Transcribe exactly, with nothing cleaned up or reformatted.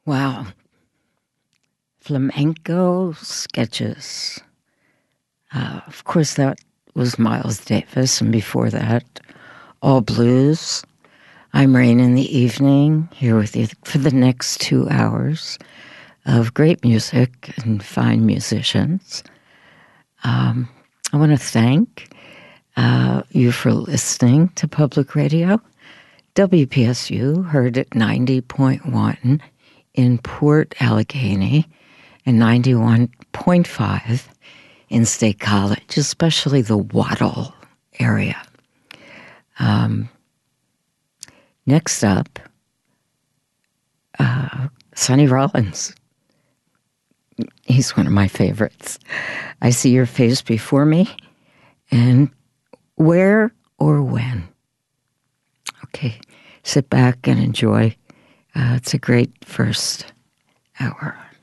Wow. Flamenco sketches. Uh, of course, that was Miles Davis, and before that, all blues. I'm Rain in the Evening, here with you for the next two hours of great music and fine musicians. Um, I want to thank uh, you for listening to Public Radio. W P S U heard at ninety point one in Port Allegheny and ninety-one point five in State College, especially the Wattle area. Um, next up, uh, Sonny Rollins. He's one of my favorites. I see your face before me, and where or when? Okay, sit back and enjoy. Uh, it's a great first hour.